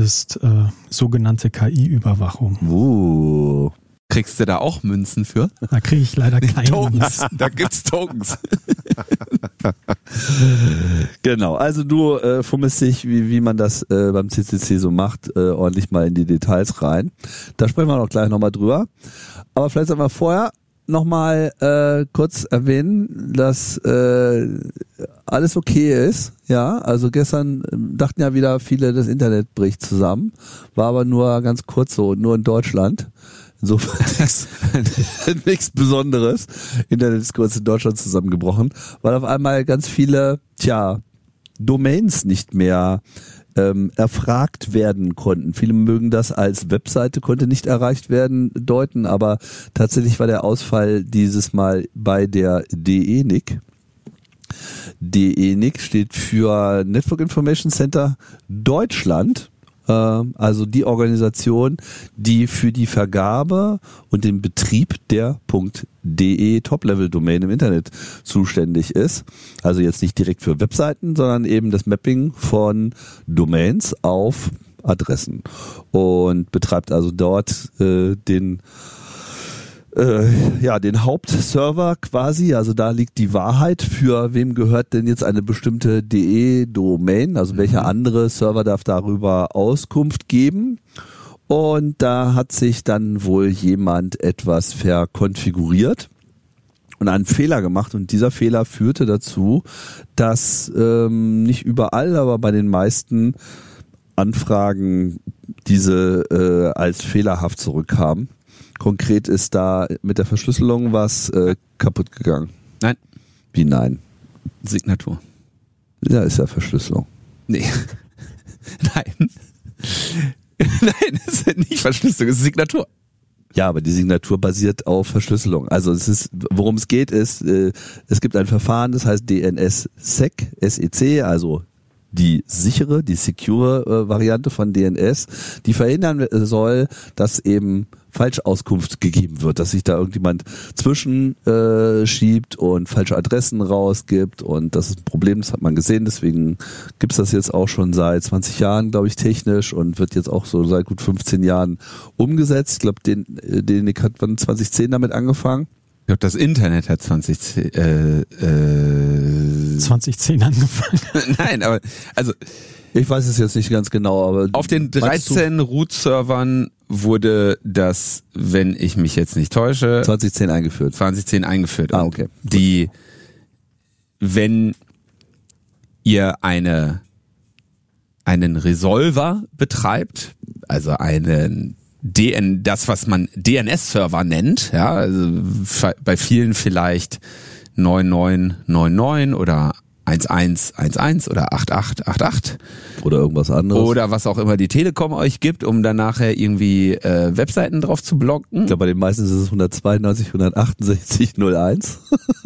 ist sogenannte KI-Überwachung. Kriegst du da auch Münzen für? Da kriege ich leider keine Tokens. Da gibt's Tokens. Genau, also du fummelst dich, wie man das beim CCC so macht, ordentlich mal in die Details rein. Da sprechen wir noch gleich nochmal drüber. Aber vielleicht sollten wir vorher nochmal kurz erwähnen, dass alles okay ist. Ja, also gestern dachten ja wieder viele, das Internet bricht zusammen. War aber nur ganz kurz so, nur in Deutschland. Insofern nichts Besonderes. Internet ist kurz in Deutschland zusammengebrochen, weil auf einmal ganz viele, Domains nicht mehr erfragt werden konnten. Viele mögen das als Webseite, konnte nicht erreicht werden, deuten, aber tatsächlich war der Ausfall dieses Mal bei der DENIC. DENIC steht für Network Information Center Deutschland. Also die Organisation, die für die Vergabe und den Betrieb der .de Top-Level-Domain im Internet zuständig ist. Also jetzt nicht direkt für Webseiten, sondern eben das Mapping von Domains auf Adressen und betreibt also dort den Hauptserver quasi, also da liegt die Wahrheit, für wem gehört denn jetzt eine bestimmte DE-Domain, also welcher andere Server darf darüber Auskunft geben. Und da hat sich dann wohl jemand etwas verkonfiguriert und einen Fehler gemacht, und dieser Fehler führte dazu, dass nicht überall, aber bei den meisten Anfragen diese als fehlerhaft zurückkamen. Konkret ist da mit der Verschlüsselung was kaputt gegangen. Nein. Wie nein? Signatur. Ja, ist ja Verschlüsselung. Nee. Nein. Nein, es ist nicht Verschlüsselung, es ist Signatur. Ja, aber die Signatur basiert auf Verschlüsselung. Also es ist, worum es geht, ist, es gibt ein Verfahren, das heißt DNS-SEC, SEC, also die sichere, die secure Variante von DNS, die verhindern soll, dass eben Falschauskunft gegeben wird, dass sich da irgendjemand zwischen schiebt und falsche Adressen rausgibt, und das ist ein Problem, das hat man gesehen, deswegen gibt's das jetzt auch schon seit 20 Jahren, glaube ich, technisch, und wird jetzt auch so seit gut 15 Jahren umgesetzt. Ich glaube, den hat 2010 damit angefangen. Ich glaube, das Internet hat 2010 angefangen. Nein, aber also ich weiß es jetzt nicht ganz genau, aber auf den 13 Root-Servern wurde das, wenn ich mich jetzt nicht täusche, 2010 eingeführt. Okay. Die, wenn ihr einen Resolver betreibt, also das, was man DNS-Server nennt, ja, also bei vielen vielleicht 9999 oder 1111 oder 8888 oder irgendwas anderes oder was auch immer die Telekom euch gibt, um dann nachher irgendwie Webseiten drauf zu blocken. Ich glaube, bei den meisten ist es 192, 168, 01.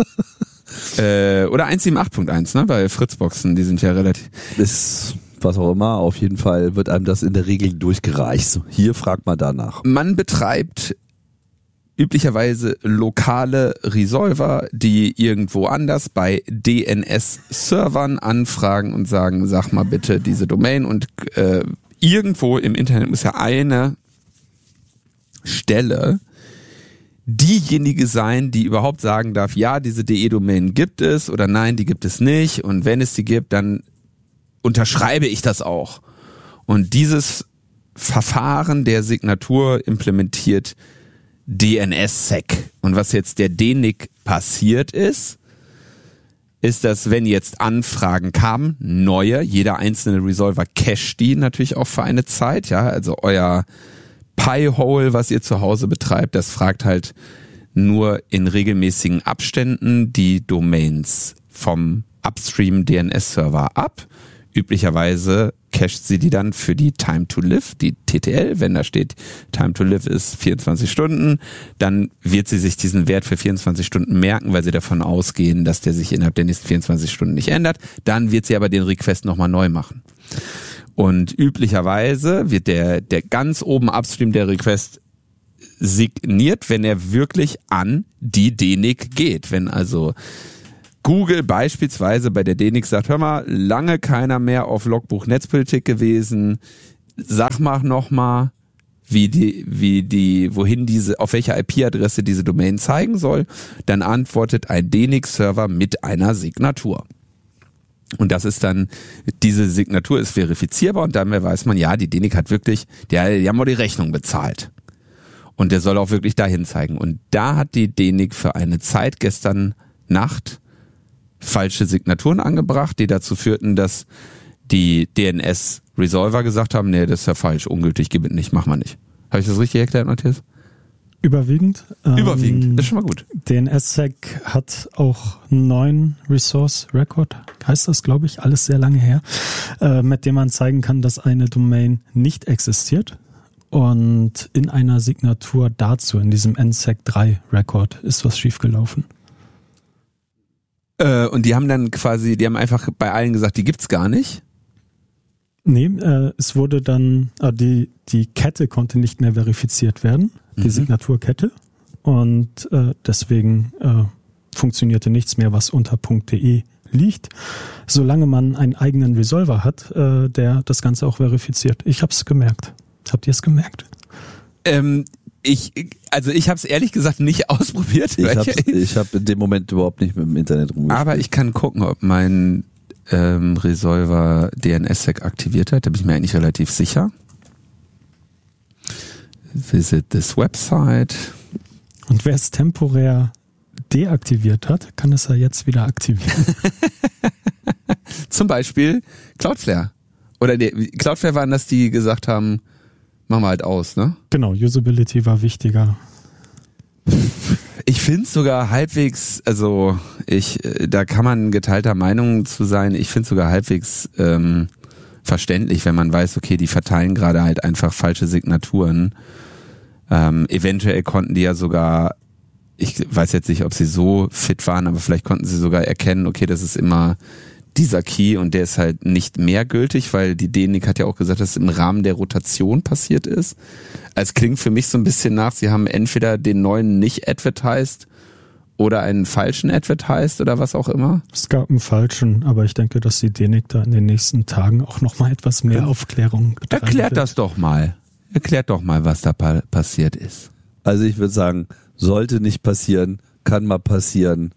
Oder 178.1, ne? Bei Fritzboxen, die sind ja relativ... Ist was auch immer, auf jeden Fall wird einem das in der Regel durchgereicht. So, hier fragt man danach. Man betreibt üblicherweise lokale Resolver, die irgendwo anders bei DNS-Servern anfragen und sagen, sag mal bitte diese Domain, und irgendwo im Internet muss ja eine Stelle diejenige sein, die überhaupt sagen darf, ja, diese DE-Domain gibt es, oder nein, die gibt es nicht, und wenn es die gibt, dann unterschreibe ich das auch. Und dieses Verfahren der Signatur implementiert DNS-SEC. Und was jetzt der DENIC passiert ist, dass wenn jetzt Anfragen kamen, neue, jeder einzelne Resolver cached die natürlich auch für eine Zeit, ja, also euer Pi-Hole, was ihr zu Hause betreibt, das fragt halt nur in regelmäßigen Abständen die Domains vom Upstream DNS-Server ab. Üblicherweise cached sie die dann für die Time to Live, die TTL. Wenn da steht, Time to Live ist 24 Stunden, dann wird sie sich diesen Wert für 24 Stunden merken, weil sie davon ausgehen, dass der sich innerhalb der nächsten 24 Stunden nicht ändert. Dann wird sie aber den Request nochmal neu machen. Und üblicherweise wird der ganz oben Upstream der Request signiert, wenn er wirklich an die DENIC geht. Wenn also Google beispielsweise bei der DENIC sagt, hör mal, lange keiner mehr auf Logbuch Netzpolitik gewesen, sag mal nochmal, auf welcher IP-Adresse diese Domain zeigen soll. Dann antwortet ein DNIC-Server mit einer Signatur. Und das ist dann, diese Signatur ist verifizierbar und dann weiß man, ja, die DNIC hat wirklich, die haben auch die Rechnung bezahlt. Und der soll auch wirklich dahin zeigen. Und da hat die DNIC für eine Zeit gestern Nacht falsche Signaturen angebracht, die dazu führten, dass die DNS-Resolver gesagt haben, nee, das ist ja falsch, ungültig, gib es nicht, machen wir nicht. Habe ich das richtig erklärt, Matthias? Überwiegend. Überwiegend, das ist schon mal gut. DNSSEC hat auch einen neuen Resource Record, heißt das, glaube ich, alles sehr lange her, mit dem man zeigen kann, dass eine Domain nicht existiert. Und in einer Signatur dazu, in diesem NSEC 3 Record, ist was schiefgelaufen. Und die haben dann quasi, die haben einfach bei allen gesagt, die gibt's gar nicht. Nee, es wurde dann, die Kette konnte nicht mehr verifiziert werden, die Signaturkette. Und deswegen funktionierte nichts mehr, was unter .de liegt, solange man einen eigenen Resolver hat, der das Ganze auch verifiziert. Ich habe es gemerkt. Habt ihr es gemerkt? Ich habe es ehrlich gesagt nicht ausprobiert. Ich habe in dem Moment überhaupt nicht mit dem Internet rumgespielt. Aber ich kann gucken, ob mein Resolver DNSSEC aktiviert hat. Da bin ich mir eigentlich relativ sicher. Visit this website. Und wer es temporär deaktiviert hat, kann es ja jetzt wieder aktivieren. Zum Beispiel Cloudflare. Oder Cloudflare waren das, die gesagt haben, machen wir halt aus, ne? Genau, Usability war wichtiger. Ich finde es sogar halbwegs, also da kann man geteilter Meinung zu sein, ich finde es sogar halbwegs verständlich, wenn man weiß, okay, die verteilen gerade halt einfach falsche Signaturen. Eventuell konnten die ja sogar, ich weiß jetzt nicht, ob sie so fit waren, aber vielleicht konnten sie sogar erkennen, okay, das ist immer dieser Key und der ist halt nicht mehr gültig, weil die DNIC hat ja auch gesagt, dass es im Rahmen der Rotation passiert ist. Es klingt für mich so ein bisschen nach, sie haben entweder den neuen nicht advertised oder einen falschen advertised oder was auch immer. Es gab einen falschen, aber ich denke, dass die DNIC da in den nächsten Tagen auch nochmal etwas mehr Aufklärung betreiben Erklärt wird. das doch mal. Erklärt doch mal, was da passiert ist. Also ich würde sagen, sollte nicht passieren, kann mal passieren.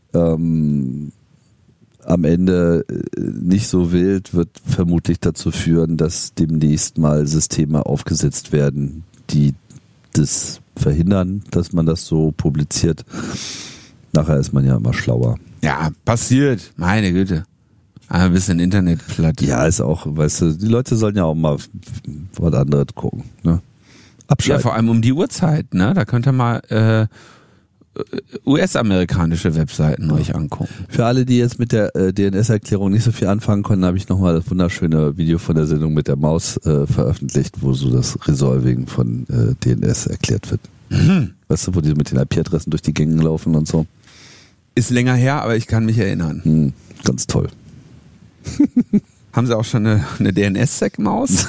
Am Ende nicht so wild, wird vermutlich dazu führen, dass demnächst mal Systeme aufgesetzt werden, die das verhindern, dass man das so publiziert. Nachher ist man ja immer schlauer. Ja, passiert. Meine Güte. Ein bisschen Internet platt. Ja, ist auch, weißt du, die Leute sollen ja auch mal was anderes gucken. Ne? Abschalten. Ja, vor allem um die Uhrzeit, ne? Da könnt ihr mal US-amerikanische Webseiten euch angucken. Für alle, die jetzt mit der DNS-Erklärung nicht so viel anfangen konnten, habe ich nochmal das wunderschöne Video von der Sendung mit der Maus veröffentlicht, wo so das Resolving von DNS erklärt wird. Weißt du, wo die mit den IP-Adressen durch die Gänge laufen und so. Ist länger her, aber ich kann mich erinnern. Ganz toll. Haben Sie auch schon eine DNS-Sec-Maus?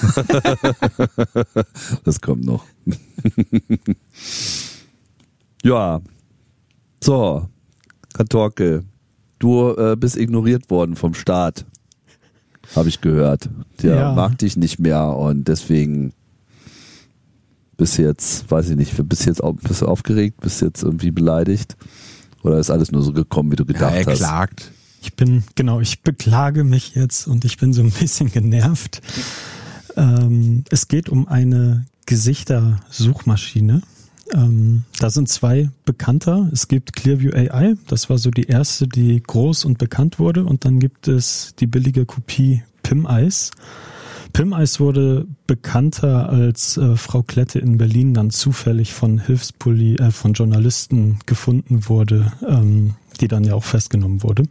Das kommt noch. Ja. So, Katorke, du bist ignoriert worden vom Staat, habe ich gehört. Der mag dich nicht mehr und deswegen bist du jetzt, weiß ich nicht, bist du aufgeregt, bist du jetzt irgendwie beleidigt oder ist alles nur so gekommen, wie du gedacht hast? Er klagt. Ich beklage mich jetzt und ich bin so ein bisschen genervt. Es geht um eine Gesichtersuchmaschine. Da sind zwei bekannter. Es gibt Clearview AI, das war so die erste, die groß und bekannt wurde. Und dann gibt es die billige Kopie PimEyes. PimEyes wurde bekannter, als Frau Klette in Berlin dann zufällig von von Journalisten gefunden wurde, die dann ja auch festgenommen wurde.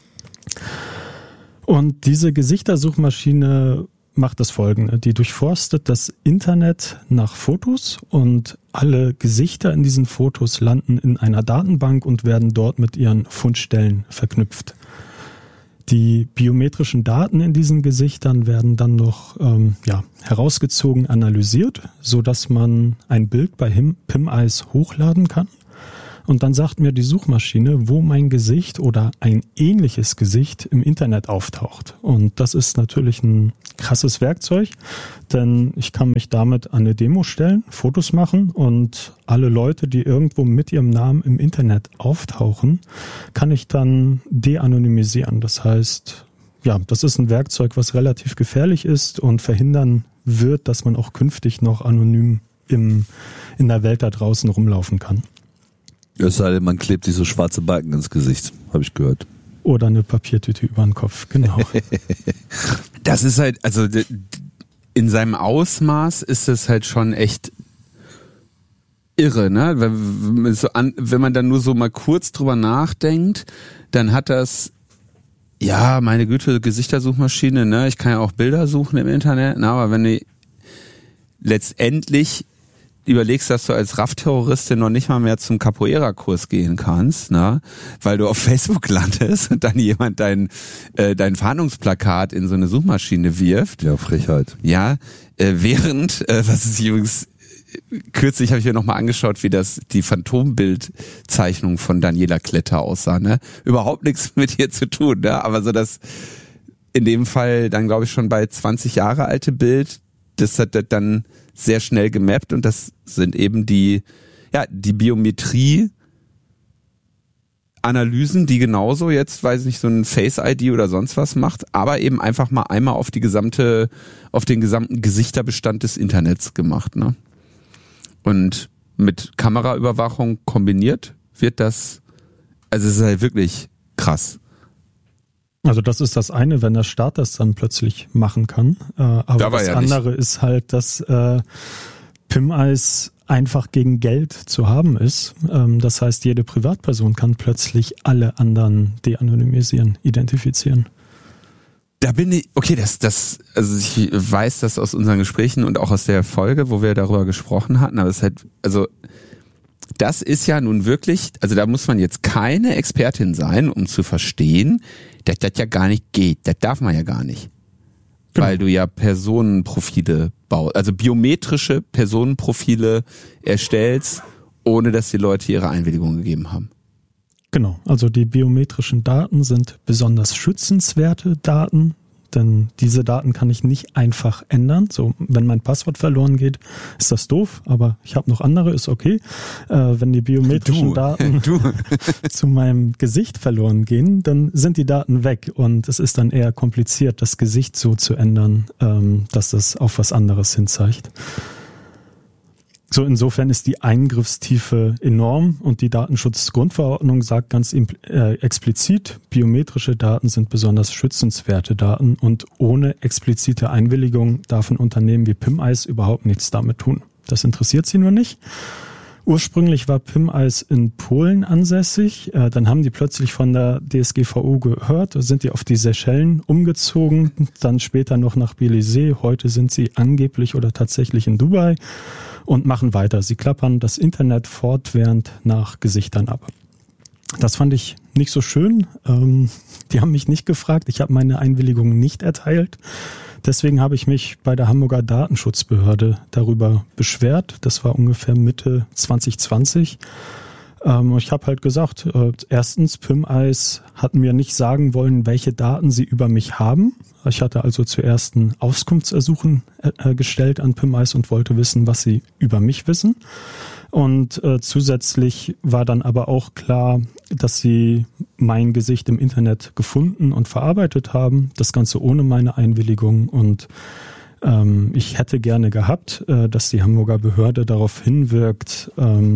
Und diese Gesichtersuchmaschine macht das Folgende. Die durchforstet das Internet nach Fotos und alle Gesichter in diesen Fotos landen in einer Datenbank und werden dort mit ihren Fundstellen verknüpft. Die biometrischen Daten in diesen Gesichtern werden dann noch herausgezogen, analysiert, sodass man ein Bild bei PimEyes hochladen kann. Und dann sagt mir die Suchmaschine, wo mein Gesicht oder ein ähnliches Gesicht im Internet auftaucht. Und das ist natürlich ein krasses Werkzeug, denn ich kann mich damit an eine Demo stellen, Fotos machen und alle Leute, die irgendwo mit ihrem Namen im Internet auftauchen, kann ich dann de-anonymisieren. Das heißt, ja, das ist ein Werkzeug, was relativ gefährlich ist und verhindern wird, dass man auch künftig noch anonym in der Welt da draußen rumlaufen kann. Es sei denn, man klebt sich so schwarze Balken ins Gesicht, habe ich gehört. Oder eine Papiertüte über den Kopf, genau. Das ist halt, also in seinem Ausmaß ist es halt schon echt irre, ne? Wenn man dann nur so mal kurz drüber nachdenkt, dann hat das, ja, meine Güte, Gesichtersuchmaschine, ne? Ich kann ja auch Bilder suchen im Internet, ne? Aber wenn du letztendlich überlegst, dass du als RAF-Terroristin noch nicht mal mehr zum Capoeira-Kurs gehen kannst, ne? Weil du auf Facebook landest und dann jemand dein Fahndungsplakat in so eine Suchmaschine wirft. Ja, Frechheit. Ja, während, was ist übrigens, kürzlich habe ich mir nochmal angeschaut, wie die Phantombildzeichnung von Daniela Kletter aussah, ne? Überhaupt nichts mit ihr zu tun, ne? Aber so das, in dem Fall dann glaube ich schon bei 20 Jahre alte Bild, das hat dann sehr schnell gemappt und das sind eben die Biometrie-Analysen, die genauso jetzt, weiß ich nicht, so ein Face-ID oder sonst was macht, aber eben einfach mal einmal auf den gesamten Gesichterbestand des Internets gemacht, ne? Und mit Kameraüberwachung kombiniert wird das, also es ist halt wirklich krass. Also das ist das eine, wenn der Staat das dann plötzlich machen kann. Aber das andere ist halt, dass PIM-Eyes einfach gegen Geld zu haben ist. Das heißt, jede Privatperson kann plötzlich alle anderen de-anonymisieren, identifizieren. Da bin ich, okay, also ich weiß das aus unseren Gesprächen und auch aus der Folge, wo wir darüber gesprochen hatten, aber es ist halt, also das ist ja nun wirklich, also da muss man jetzt keine Expertin sein, um zu verstehen, dass das ja gar nicht geht. Das darf man ja gar nicht. Genau. Weil du ja Personenprofile baust, also biometrische Personenprofile erstellst, ohne dass die Leute ihre Einwilligung gegeben haben. Genau, also die biometrischen Daten sind besonders schützenswerte Daten, denn diese Daten kann ich nicht einfach ändern. So, wenn mein Passwort verloren geht, ist das doof, aber ich habe noch andere, ist okay. Wenn die biometrischen Daten zu meinem Gesicht verloren gehen, dann sind die Daten weg und es ist dann eher kompliziert, das Gesicht so zu ändern, dass es auf was anderes hinzeigt. So, insofern ist die Eingriffstiefe enorm und die Datenschutzgrundverordnung sagt ganz explizit, biometrische Daten sind besonders schützenswerte Daten und ohne explizite Einwilligung darf ein Unternehmen wie PIM-Eyes überhaupt nichts damit tun. Das interessiert sie nur nicht. Ursprünglich war PIM-Eyes in Polen ansässig, dann haben die plötzlich von der DSGVO gehört, sind die auf die Seychellen umgezogen, dann später noch nach Belize, heute sind sie angeblich oder tatsächlich in Dubai und machen weiter. Sie klappern das Internet fortwährend nach Gesichtern ab. Das fand ich nicht so schön. Die haben mich nicht gefragt. Ich habe meine Einwilligung nicht erteilt. Deswegen habe ich mich bei der Hamburger Datenschutzbehörde darüber beschwert. Das war ungefähr Mitte 2020. Ich habe halt gesagt, erstens, PIM-Eyes hat mir nicht sagen wollen, welche Daten sie über mich haben. Ich hatte also zuerst ein Auskunftsersuchen gestellt an PIM-Eyes und wollte wissen, was sie über mich wissen. Und zusätzlich war dann aber auch klar, dass sie mein Gesicht im Internet gefunden und verarbeitet haben. Das Ganze ohne meine Einwilligung. Und ich hätte gerne gehabt, dass die Hamburger Behörde darauf hinwirkt,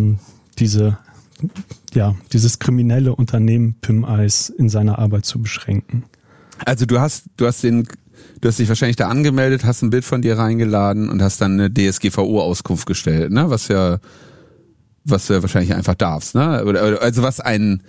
dieses kriminelle Unternehmen PIM-Eyes in seiner Arbeit zu beschränken. Also du hast dich wahrscheinlich da angemeldet, hast ein Bild von dir reingeladen und hast dann eine DSGVO-Auskunft gestellt, ne? Was du ja wahrscheinlich einfach darfst, ne? Also was ein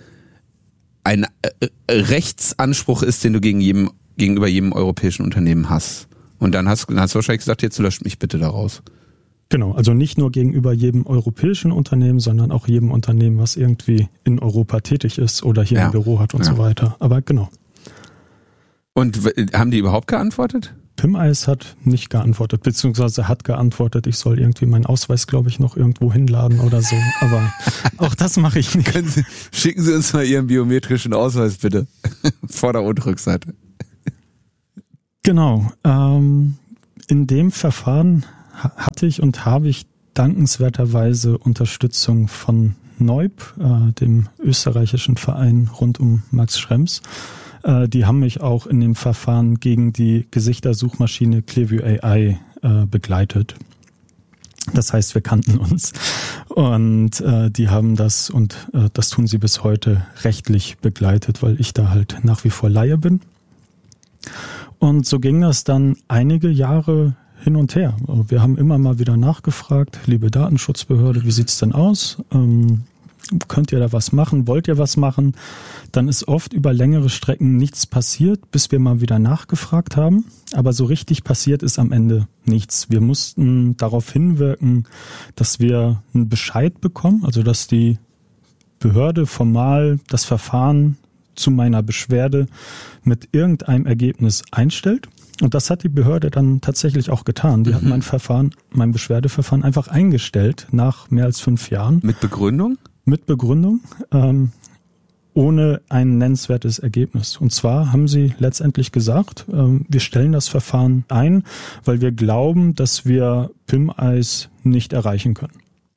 Rechtsanspruch ist, den du gegenüber jedem europäischen Unternehmen hast. Und dann hast du wahrscheinlich gesagt, jetzt löscht mich bitte daraus. Genau, also nicht nur gegenüber jedem europäischen Unternehmen, sondern auch jedem Unternehmen, was irgendwie in Europa tätig ist oder hier ein Büro hat und so weiter. Aber genau. Und haben die überhaupt geantwortet? PimEis hat nicht geantwortet, beziehungsweise hat geantwortet, ich soll irgendwie meinen Ausweis, glaube ich, noch irgendwo hinladen oder so. Aber auch das mache ich nicht. Schicken Sie uns mal Ihren biometrischen Ausweis bitte. Vorder- und Rückseite. Genau. In dem Verfahren hatte ich und habe ich dankenswerterweise Unterstützung von Neub, dem österreichischen Verein rund um Max Schrems. Die haben mich auch in dem Verfahren gegen die Gesichtersuchmaschine Clearview AI begleitet. Das heißt, wir kannten uns und die haben das und das tun sie bis heute rechtlich begleitet, weil ich da halt nach wie vor Laie bin. Und so ging das dann einige Jahre hin und her. Wir haben immer mal wieder nachgefragt, liebe Datenschutzbehörde, wie sieht's denn aus? Könnt ihr da was machen? Wollt ihr was machen? Dann ist oft über längere Strecken nichts passiert, bis wir mal wieder nachgefragt haben. Aber so richtig passiert ist am Ende nichts. Wir mussten darauf hinwirken, dass wir einen Bescheid bekommen, also dass die Behörde formal das Verfahren zu meiner Beschwerde mit irgendeinem Ergebnis einstellt. Und das hat die Behörde dann tatsächlich auch getan. Die hat mein Beschwerdeverfahren einfach eingestellt nach mehr als 5 Jahren. Mit Begründung? Mit Begründung, ohne ein nennenswertes Ergebnis. Und zwar haben sie letztendlich gesagt, wir stellen das Verfahren ein, weil wir glauben, dass wir PimEis nicht erreichen können.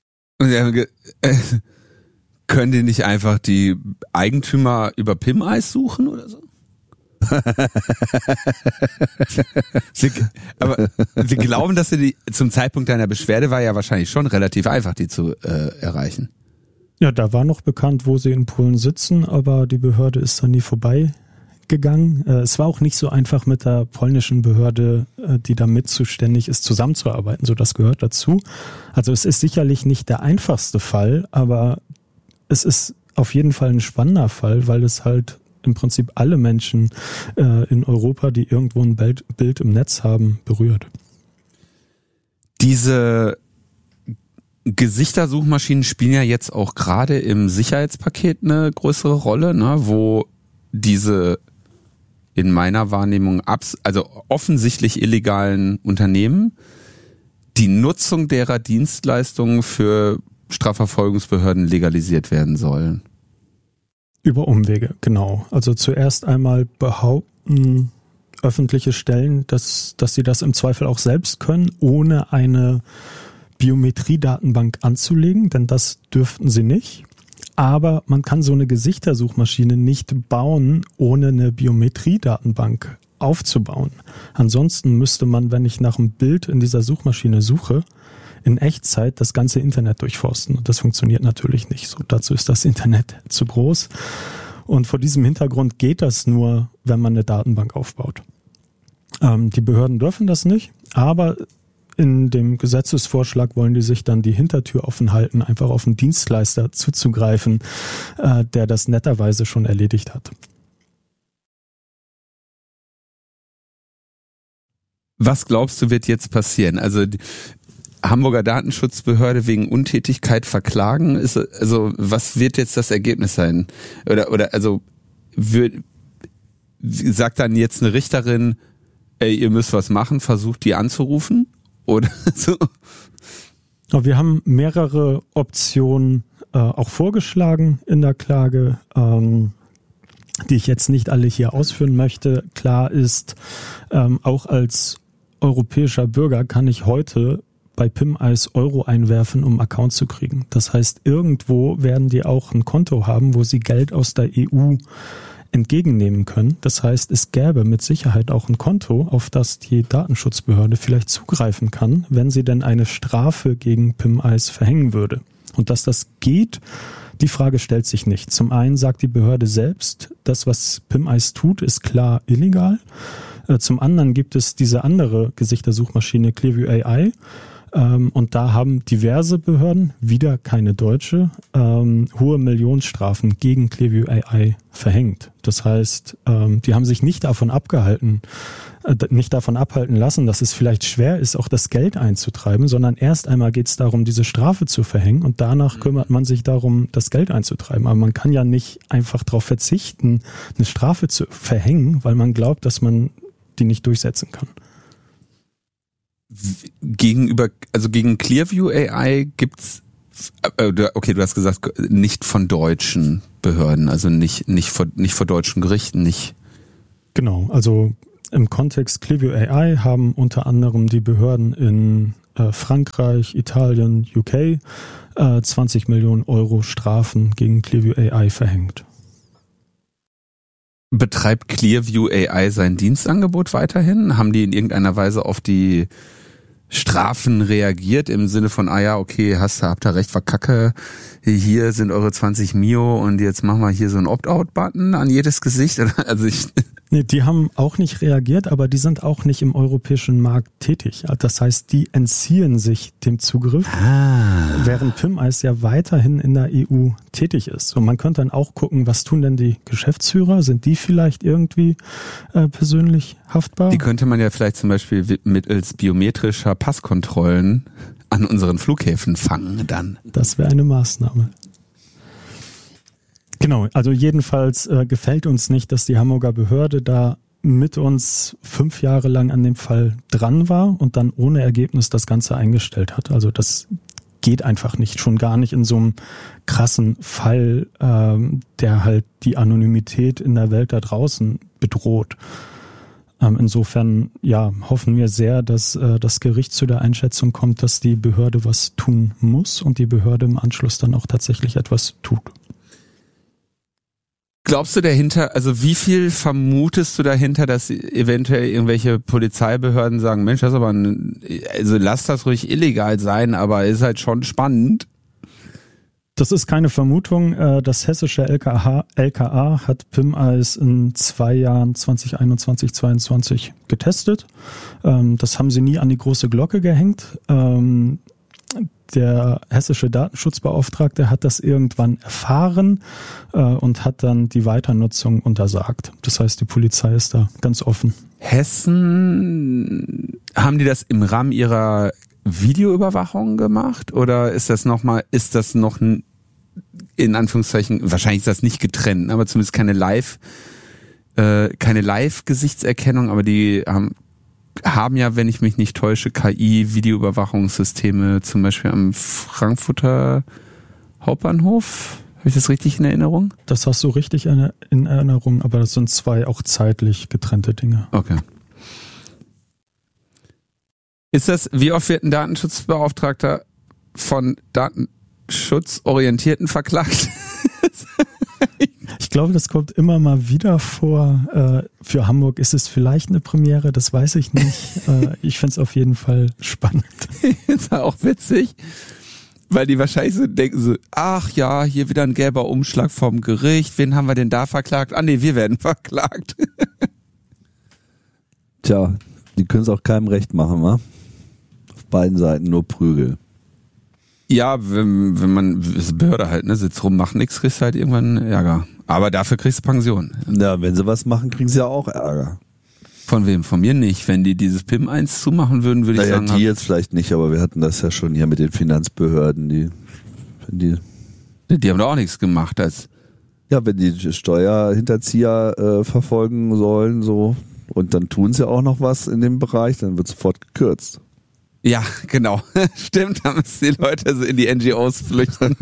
Können die nicht einfach die Eigentümer über PimEis suchen oder so? Aber Sie glauben, dass Sie zum Zeitpunkt deiner Beschwerde war ja wahrscheinlich schon relativ einfach, die zu erreichen. Ja, da war noch bekannt, wo sie in Polen sitzen, aber die Behörde ist da nie vorbeigegangen. Es war auch nicht so einfach mit der polnischen Behörde, die da mit zuständig ist, zusammenzuarbeiten. So, das gehört dazu. Also es ist sicherlich nicht der einfachste Fall, aber es ist auf jeden Fall ein spannender Fall, weil es halt im Prinzip alle Menschen in Europa, die irgendwo ein Bild im Netz haben, berührt. Diese Gesichtersuchmaschinen spielen ja jetzt auch gerade im Sicherheitspaket eine größere Rolle, ne, wo diese in meiner Wahrnehmung also offensichtlich illegalen Unternehmen die Nutzung derer Dienstleistungen für Strafverfolgungsbehörden legalisiert werden sollen. Über Umwege, genau. Also zuerst einmal behaupten öffentliche Stellen, dass sie das im Zweifel auch selbst können, ohne eine Biometriedatenbank anzulegen, denn das dürften sie nicht. Aber man kann so eine Gesichtersuchmaschine nicht bauen, ohne eine Biometriedatenbank aufzubauen. Ansonsten müsste man, wenn ich nach einem Bild in dieser Suchmaschine suche, in Echtzeit das ganze Internet durchforsten. Und das funktioniert natürlich nicht. So, dazu ist das Internet zu groß. Und vor diesem Hintergrund geht das nur, wenn man eine Datenbank aufbaut. Die Behörden dürfen das nicht, aber in dem Gesetzesvorschlag wollen die sich dann die Hintertür offen halten, einfach auf einen Dienstleister zuzugreifen, der das netterweise schon erledigt hat. Was glaubst du, wird jetzt passieren? Also die Hamburger Datenschutzbehörde wegen Untätigkeit verklagen? Also was wird jetzt das Ergebnis sein? Oder also sagt dann jetzt eine Richterin, ey, ihr müsst was machen, versucht die anzurufen? Oder so? Wir haben mehrere Optionen auch vorgeschlagen in der Klage, die ich jetzt nicht alle hier ausführen möchte. Klar ist, auch als europäischer Bürger kann ich heute bei PimEis Euro einwerfen, um einen Account zu kriegen. Das heißt, irgendwo werden die auch ein Konto haben, wo sie Geld aus der EU entgegennehmen können. Das heißt, es gäbe mit Sicherheit auch ein Konto, auf das die Datenschutzbehörde vielleicht zugreifen kann, wenn sie denn eine Strafe gegen PimEis verhängen würde. Und dass das geht, die Frage stellt sich nicht. Zum einen sagt die Behörde selbst, das, was PimEis tut, ist klar illegal. Zum anderen gibt es diese andere Gesichtersuchmaschine Clearview AI. Und da haben diverse Behörden, wieder keine deutsche, hohe Millionenstrafen gegen Clearview AI verhängt. Das heißt, die haben sich nicht davon abhalten lassen, dass es vielleicht schwer ist, auch das Geld einzutreiben, sondern erst einmal geht es darum, diese Strafe zu verhängen und danach kümmert man sich darum, das Geld einzutreiben. Aber man kann ja nicht einfach darauf verzichten, eine Strafe zu verhängen, weil man glaubt, dass man die nicht durchsetzen kann. gegen Clearview AI gibt's, okay, du hast gesagt, nicht von deutschen Behörden, also nicht vor deutschen Gerichten, nicht. Genau, also im Kontext Clearview AI haben unter anderem die Behörden in Frankreich, Italien, UK 20 Millionen Euro Strafen gegen Clearview AI verhängt. Betreibt Clearview AI sein Dienstangebot weiterhin? Haben die in irgendeiner Weise auf die Strafen reagiert im Sinne von, okay, habt ihr recht, war Kacke, hier sind eure 20 Mio und jetzt machen wir hier so einen Opt-out-Button an jedes Gesicht? Also Nee, die haben auch nicht reagiert, aber die sind auch nicht im europäischen Markt tätig. Das heißt, die entziehen sich dem Zugriff, während PimEyes ja weiterhin in der EU tätig ist. Und man könnte dann auch gucken, was tun denn die Geschäftsführer? Sind die vielleicht irgendwie persönlich haftbar? Die könnte man ja vielleicht zum Beispiel mittels biometrischer Passkontrollen an unseren Flughäfen fangen dann. Das wäre eine Maßnahme. Genau, also jedenfalls gefällt uns nicht, dass die Hamburger Behörde da mit uns 5 Jahre lang an dem Fall dran war und dann ohne Ergebnis das Ganze eingestellt hat. Also das geht einfach nicht, schon gar nicht in so einem krassen Fall, der halt die Anonymität in der Welt da draußen bedroht. Insofern hoffen wir sehr, dass das Gericht zu der Einschätzung kommt, dass die Behörde was tun muss und die Behörde im Anschluss dann auch tatsächlich etwas tut. Glaubst du wie viel vermutest du dahinter, dass eventuell irgendwelche Polizeibehörden sagen, Mensch, das ist aber lass das ruhig illegal sein, aber ist halt schon spannend? Das ist keine Vermutung. Das hessische LKA hat PimEyes in 2 Jahren 2021, 2022 getestet. Das haben sie nie an die große Glocke gehängt. Der hessische Datenschutzbeauftragte hat das irgendwann erfahren und hat dann die Weiternutzung untersagt. Das heißt, die Polizei ist da ganz offen. Hessen, haben die das im Rahmen ihrer Videoüberwachung gemacht oder ist das noch in Anführungszeichen, wahrscheinlich ist das nicht getrennt, aber zumindest keine Live-Gesichtserkennung, aber die haben ja, wenn ich mich nicht täusche, KI-Videoüberwachungssysteme, zum Beispiel am Frankfurter Hauptbahnhof. Habe ich das richtig in Erinnerung? Das hast du richtig in Erinnerung, aber das sind 2 auch zeitlich getrennte Dinge. Okay. Wie oft wird ein Datenschutzbeauftragter von Datenschutzorientierten verklagt? Ich glaube, das kommt immer mal wieder vor. Für Hamburg ist es vielleicht eine Premiere, das weiß ich nicht. Ich finde es auf jeden Fall spannend. Ist auch witzig, weil die wahrscheinlich so denken ach ja, hier wieder ein gelber Umschlag vom Gericht. Wen haben wir denn da verklagt? Nee, wir werden verklagt. Tja, die können es auch keinem recht machen, wa? Auf beiden Seiten nur Prügel. Ja, wenn man Behörde halt, sitzt rum, macht nichts, kriegst du halt irgendwann Ärger. Aber dafür kriegst du Pension. Ja, wenn sie was machen, kriegen sie ja auch Ärger. Von wem? Von mir nicht. Wenn die dieses PIM 1 zumachen würden, würde ich sagen... die jetzt vielleicht nicht, aber wir hatten das ja schon hier mit den Finanzbehörden. Die haben doch auch nichts gemacht. Wenn die Steuerhinterzieher verfolgen sollen, so, und dann tun sie auch noch was in dem Bereich, dann wird sofort gekürzt. Ja, genau. Stimmt, da müssen die Leute so in die NGOs flüchten.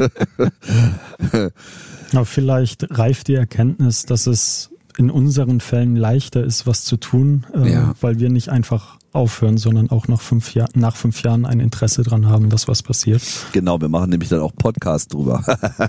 Aber vielleicht reift die Erkenntnis, dass es in unseren Fällen leichter ist, was zu tun, weil wir nicht einfach aufhören, sondern auch nach 5 Jahren ein Interesse dran haben, dass was passiert. Genau, wir machen nämlich dann auch Podcast drüber.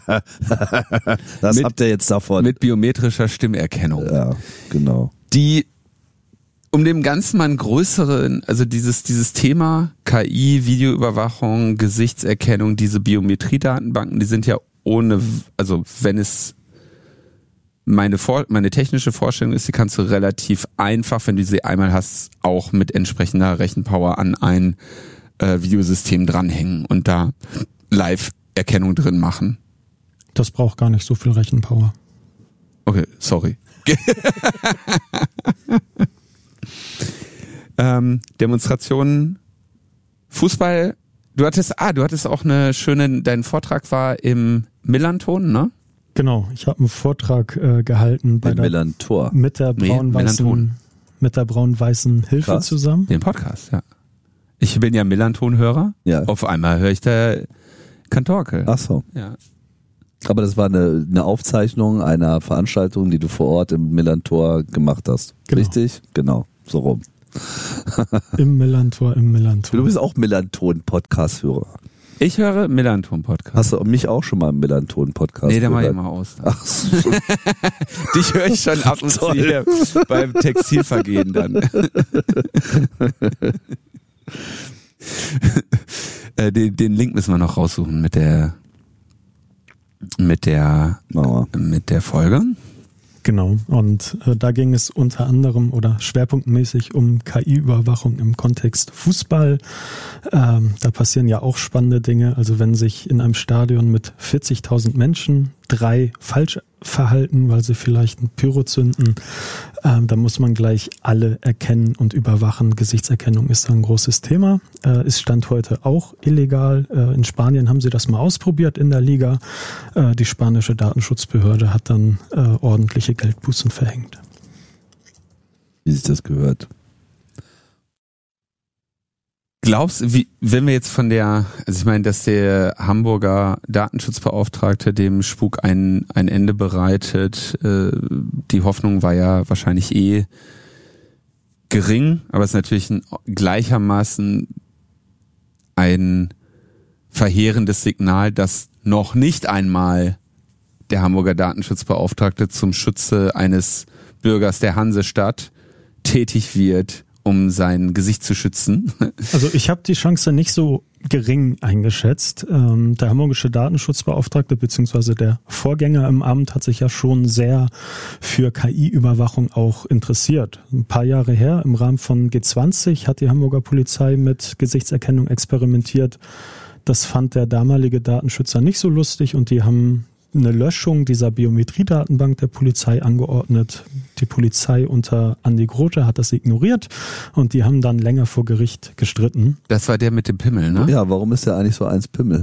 Habt ihr jetzt davon. Mit biometrischer Stimmerkennung. Ja, genau. Um dem Ganzen mal einen größeren, also dieses Thema KI, Videoüberwachung, Gesichtserkennung, diese Biometriedatenbanken, die sind ja wenn es meine technische Vorstellung ist, die kannst du relativ einfach, wenn du sie einmal hast, auch mit entsprechender Rechenpower an ein Videosystem dranhängen und da Live-Erkennung drin machen. Das braucht gar nicht so viel Rechenpower. Okay, sorry. Demonstrationen, Fußball. Du hattest auch dein Vortrag war im Millanton, ne? Genau, ich habe einen Vortrag gehalten mit der braun-weißen Hilfe zusammen. Den Podcast, ja. Ich bin ja Millanton-Hörer. Ja. Auf einmal höre ich da Kantorke. Ach so. Ja. Aber das war eine Aufzeichnung einer Veranstaltung, die du vor Ort im Millantor gemacht hast. Genau. Richtig? Genau, so rum. Im Millantor. Du bist auch Millanton-Podcast-Hörer. Ich höre Millanton-Podcast. Hast du mich auch schon mal im Millanton-Podcast Nee, da mach ich gehört? mal aus. Ach so. Dich höre ich schon ab und zu hier beim Textilvergehen dann. Den Link müssen wir noch raussuchen mit der Folge. Genau, und da ging es unter anderem oder schwerpunktmäßig um KI-Überwachung im Kontext Fußball. Da passieren ja auch spannende Dinge. Also wenn sich in einem Stadion mit 40.000 Menschen 3 falsch verhalten, weil sie vielleicht ein Pyro zünden, da muss man gleich alle erkennen und überwachen. Gesichtserkennung ist da ein großes Thema. Ist Stand heute auch illegal. In Spanien haben sie das mal ausprobiert in der Liga. Die spanische Datenschutzbehörde hat dann ordentliche Geldbußen verhängt. Wie sich das gehört. Glaubst du, wenn wir jetzt also ich meine, dass der Hamburger Datenschutzbeauftragte dem Spuk ein Ende bereitet, die Hoffnung war ja wahrscheinlich gering, aber es ist natürlich gleichermaßen ein verheerendes Signal, dass noch nicht einmal der Hamburger Datenschutzbeauftragte zum Schutze eines Bürgers der Hansestadt tätig wird, um sein Gesicht zu schützen. Also ich habe die Chance nicht so gering eingeschätzt. Der hamburgische Datenschutzbeauftragte bzw. der Vorgänger im Amt hat sich ja schon sehr für KI-Überwachung auch interessiert. Ein paar Jahre her, im Rahmen von G20, hat die Hamburger Polizei mit Gesichtserkennung experimentiert. Das fand der damalige Datenschützer nicht so lustig und die haben eine Löschung dieser Biometriedatenbank der Polizei angeordnet. Die Polizei unter Andi Grote hat das ignoriert und die haben dann länger vor Gericht gestritten. Das war der mit dem Pimmel, ne? Ja, warum ist der eigentlich so eins Pimmel?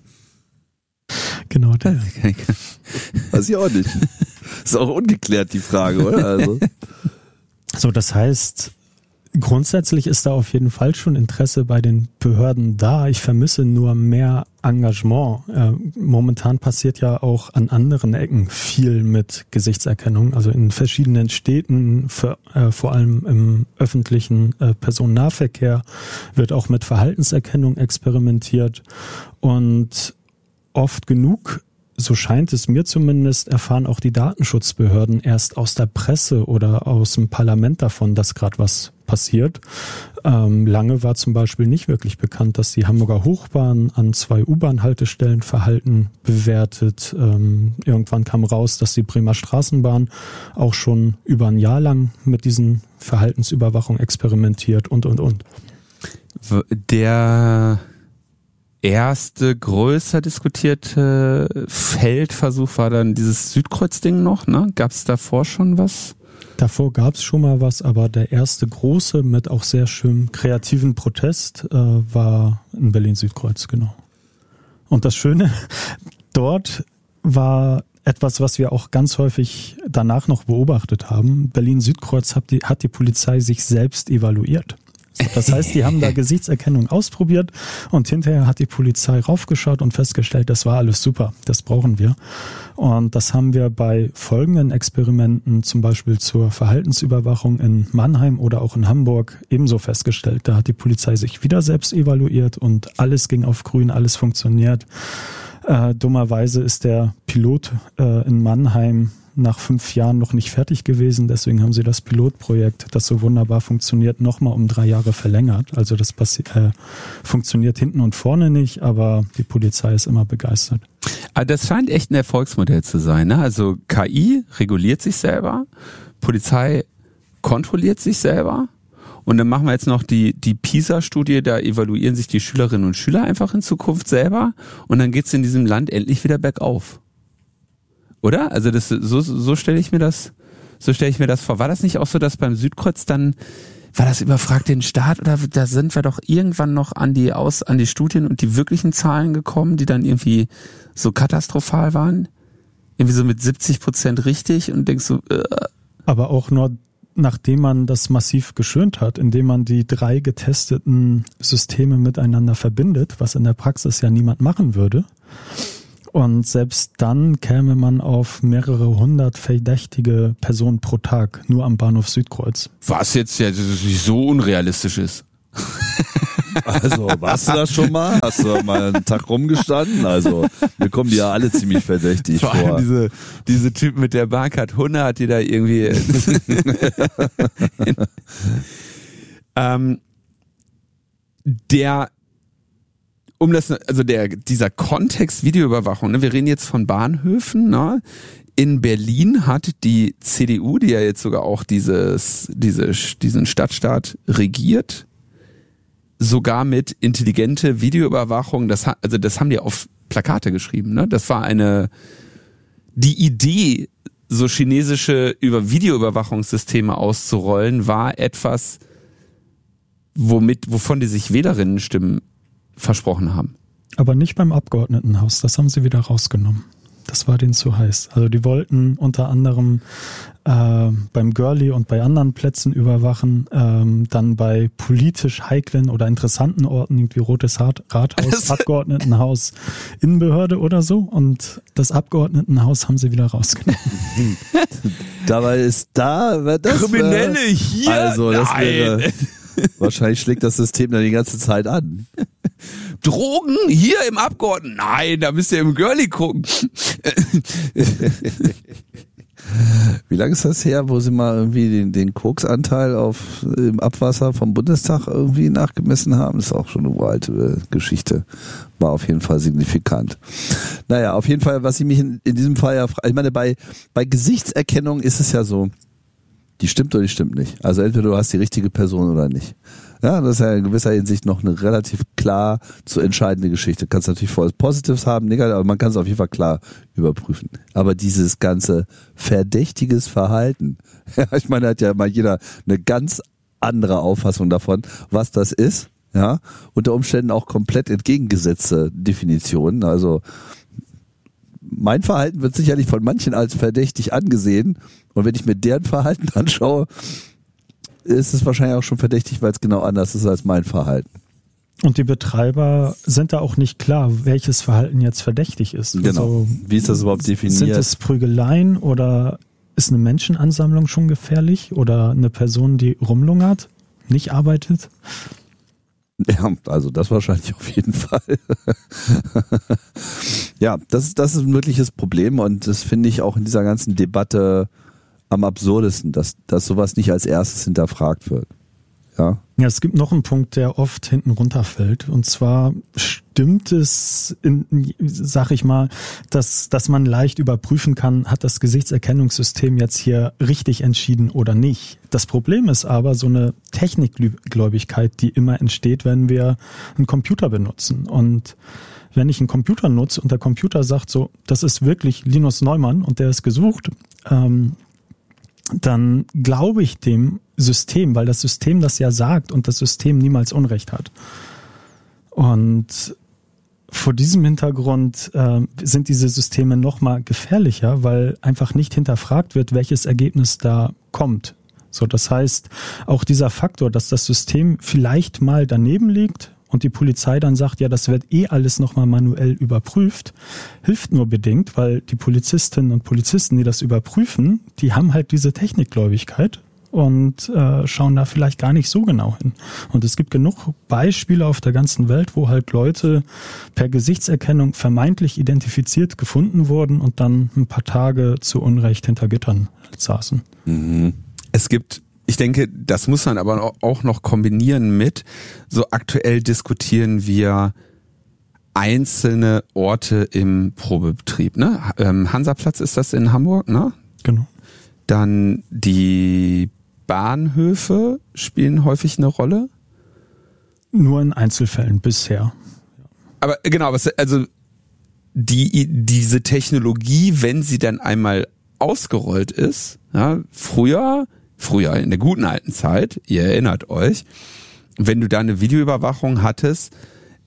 Genau, der. Weiß ich auch nicht. Ist auch ungeklärt, die Frage, oder? Also. So, das heißt, grundsätzlich ist da auf jeden Fall schon Interesse bei den Behörden da. Ich vermisse nur mehr Engagement. Momentan passiert ja auch an anderen Ecken viel mit Gesichtserkennung. Also in verschiedenen Städten, vor allem im öffentlichen Personennahverkehr, wird auch mit Verhaltenserkennung experimentiert. Und oft genug, so scheint es mir zumindest, erfahren auch die Datenschutzbehörden erst aus der Presse oder aus dem Parlament davon, dass gerade was passiert. Lange war zum Beispiel nicht wirklich bekannt, dass die Hamburger Hochbahn an 2 U-Bahn-Haltestellen Verhalten bewertet. Irgendwann kam raus, dass die Bremer Straßenbahn auch schon über ein Jahr lang mit diesen Verhaltensüberwachung experimentiert und. Der erste größer diskutierte Feldversuch war dann dieses Südkreuz-Ding noch, ne? Gab es davor schon was? Davor gab es schon mal was, aber der erste große mit auch sehr schön kreativen Protest war in Berlin-Südkreuz, genau. Und das Schöne, dort war etwas, was wir auch ganz häufig danach noch beobachtet haben. Berlin-Südkreuz hat die Polizei sich selbst evaluiert. Das heißt, die haben da Gesichtserkennung ausprobiert und hinterher hat die Polizei raufgeschaut und festgestellt, das war alles super, das brauchen wir. Und das haben wir bei folgenden Experimenten, zum Beispiel zur Verhaltensüberwachung in Mannheim oder auch in Hamburg, ebenso festgestellt. Da hat die Polizei sich wieder selbst evaluiert und alles ging auf grün, alles funktioniert. Dummerweise ist der Pilot in Mannheim nach 5 Jahren noch nicht fertig gewesen. Deswegen haben sie das Pilotprojekt, das so wunderbar funktioniert, nochmal um 3 Jahre verlängert. Also das funktioniert hinten und vorne nicht, aber die Polizei ist immer begeistert. Aber das scheint echt ein Erfolgsmodell zu sein, ne? Also KI reguliert sich selber, Polizei kontrolliert sich selber und dann machen wir jetzt noch die PISA-Studie, da evaluieren sich die Schülerinnen und Schüler einfach in Zukunft selber und dann geht's in diesem Land endlich wieder bergauf. Oder? Also so stelle ich mir das vor. War das nicht auch so, dass beim Südkreuz dann, war das überfragt den Staat oder da sind wir doch irgendwann noch an die Studien und die wirklichen Zahlen gekommen, die dann irgendwie so katastrophal waren? Irgendwie so mit 70% richtig und denkst du, Aber auch nur nachdem man das massiv geschönt hat, indem man die 3 getesteten Systeme miteinander verbindet, was in der Praxis ja niemand machen würde. Und selbst dann käme man auf mehrere 100 verdächtige Personen pro Tag, nur am Bahnhof Südkreuz. Was jetzt ja so unrealistisch ist. Also, warst du das schon mal? Hast du mal einen Tag rumgestanden? Also, mir kommen die ja alle ziemlich verdächtig vor. Vor allem diese Typen mit der Bahncard 100, die da irgendwie dieser Kontext Videoüberwachung, ne? Wir reden jetzt von Bahnhöfen, ne? In Berlin hat die CDU, die ja jetzt sogar auch diesen Stadtstaat regiert, sogar mit intelligente Videoüberwachung, das haben die auf Plakate geschrieben, ne? Das war die Idee, so chinesische Videoüberwachungssysteme auszurollen, war etwas, wovon die sich Wählerinnenstimmen versprochen haben. Aber nicht beim Abgeordnetenhaus, das haben sie wieder rausgenommen. Das war denen zu heiß. Also die wollten unter anderem beim Görli und bei anderen Plätzen überwachen, dann bei politisch heiklen oder interessanten Orten, irgendwie Rotes Rathaus, Abgeordnetenhaus, Innenbehörde oder so. Und das Abgeordnetenhaus haben sie wieder rausgenommen. Dabei ist das Kriminelle hier? Also das wäre... Wahrscheinlich schlägt das System dann die ganze Zeit an. Drogen hier im Abgeordneten? Nein, da müsst ihr im Görli gucken. Wie lange ist das her, wo sie mal irgendwie den Koksanteil im Abwasser vom Bundestag irgendwie nachgemessen haben? Das ist auch schon eine uralte Geschichte. War auf jeden Fall signifikant. Naja, auf jeden Fall, was ich mich in diesem Fall ja frage, ich meine, bei Gesichtserkennung ist es ja so, die stimmt oder die stimmt nicht. Also entweder du hast die richtige Person oder nicht. Ja, das ist ja in gewisser Hinsicht noch eine relativ klar zu entscheidende Geschichte. Du kannst natürlich False Positives haben, negativ, aber man kann es auf jeden Fall klar überprüfen. Aber dieses ganze verdächtiges Verhalten, ja, ich meine, hat ja mal jeder eine ganz andere Auffassung davon, was das ist. Ja, unter Umständen auch komplett entgegengesetzte Definitionen. Also mein Verhalten wird sicherlich von manchen als verdächtig angesehen. Und wenn ich mir deren Verhalten anschaue, ist es wahrscheinlich auch schon verdächtig, weil es genau anders ist als mein Verhalten. Und die Betreiber sind da auch nicht klar, welches Verhalten jetzt verdächtig ist. Genau. Also, wie ist das überhaupt definiert? Sind es Prügeleien oder ist eine Menschenansammlung schon gefährlich oder eine Person, die rumlungert, nicht arbeitet? Ja, also das wahrscheinlich auf jeden Fall. Ja, das ist ein wirkliches Problem und das finde ich auch in dieser ganzen Debatte am absurdesten, dass sowas nicht als erstes hinterfragt wird. Ja, es gibt noch einen Punkt, der oft hinten runterfällt. Und zwar stimmt es, sag ich mal, dass man leicht überprüfen kann, hat das Gesichtserkennungssystem jetzt hier richtig entschieden oder nicht. Das Problem ist aber so eine Technikgläubigkeit, die immer entsteht, wenn wir einen Computer benutzen. Und wenn ich einen Computer nutze und der Computer sagt so, das ist wirklich Linus Neumann und der ist gesucht, dann glaube ich dem System, weil das System das ja sagt und das System niemals Unrecht hat. Und vor diesem Hintergrund sind diese Systeme noch mal gefährlicher, weil einfach nicht hinterfragt wird, welches Ergebnis da kommt. So, das heißt, auch dieser Faktor, dass das System vielleicht mal daneben liegt und die Polizei dann sagt, ja, das wird alles nochmal manuell überprüft, hilft nur bedingt, weil die Polizistinnen und Polizisten, die das überprüfen, die haben halt diese Technikgläubigkeit und schauen da vielleicht gar nicht so genau hin. Und es gibt genug Beispiele auf der ganzen Welt, wo halt Leute per Gesichtserkennung vermeintlich identifiziert gefunden wurden und dann ein paar Tage zu Unrecht hinter Gittern saßen. Mhm. Ich denke, das muss man aber auch noch kombinieren mit, so aktuell diskutieren wir einzelne Orte im Probebetrieb. Ne? Hansaplatz ist das in Hamburg, ne? Genau. Dann die Bahnhöfe spielen häufig eine Rolle. Nur in Einzelfällen bisher. Aber genau, also diese Technologie, wenn sie dann einmal ausgerollt ist, ja, früher in der guten alten Zeit, ihr erinnert euch, wenn du da eine Videoüberwachung hattest,